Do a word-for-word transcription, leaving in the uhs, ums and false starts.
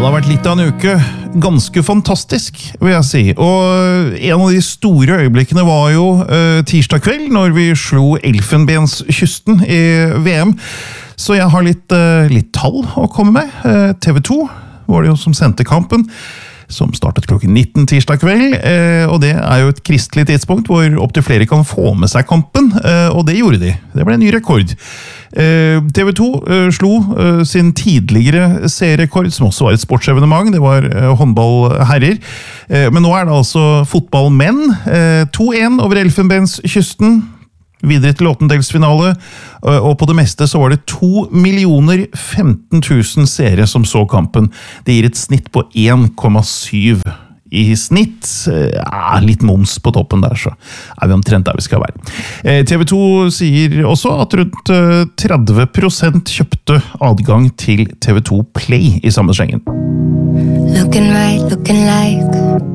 Det har vært litt av en uke. Ganske fantastisk, vil jeg si. Og en av de store øyeblikkene var jo uh, tirsdag kveld, når vi slo Elfenbenskysten i V M. Så jeg har litt, uh, litt tall å komme med. Uh, T V to var det jo som sendte kampen, som startet klokken nitten tirsdag kveld, uh, og det er jo et kristelig tidspunkt hvor opp til flere kan få med seg kampen, uh, og det gjorde de. Det ble en ny rekord. T V to slo sin tidligere serierekord, som også var et sportsevenement. Det var håndballherrer. Men nå er det altså fotballmenn. to en over Elfenbenskysten. Videre til åttendedelsfinale. Og på det meste så var det to millioner femten tusen seere som så kampen. Det gir et snitt på en komma syv. I snitt, ja, litt moms på toppen der, så er vi omtrent der vi skal være. T V to sier også at rundt tretti prosent kjøpte adgang til T V to Play i samme slengen. Looking right, looking like